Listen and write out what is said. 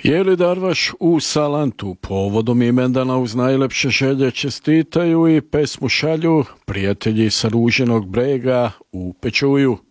Jeli Darvaš u Salantu povodom imendana uz najlepše želje čestitaju i pesmu šalju prijatelji sa Ružinog brega u Pečuju.